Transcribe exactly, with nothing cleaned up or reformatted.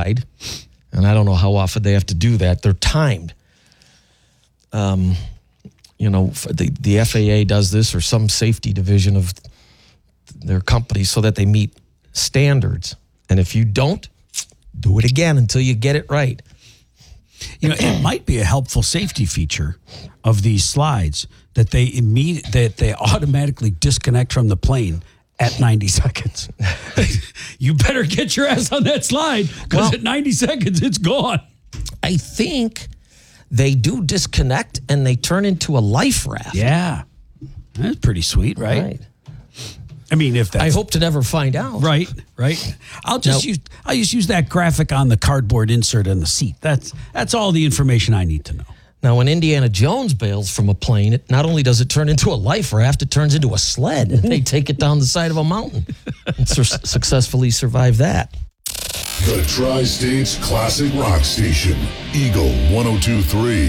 ride, and I don't know how often they have to do that. They're timed. Um, you know, the, the F A A does this, or some safety division of their company, so that they meet standards. And if you don't, do it again until you get it right. You know, it might be a helpful safety feature of these slides that they immediate that they automatically disconnect from the plane at ninety seconds. You better get your ass on that slide, because Well, at ninety seconds it's gone. I think they do disconnect and they turn into a life raft. Yeah, that's pretty sweet, right? Right. I mean, if that's I hope to never find out. right, right. I'll just Now- use I'll just use that graphic on the cardboard insert in the seat. That's that's all the information I need to know. Now, when Indiana Jones bails from a plane, it not only does it turn into a life raft, it turns into a sled. And they take it down the side of a mountain and su- successfully survive that. The Tri-States Classic Rock Station, Eagle one oh two point three.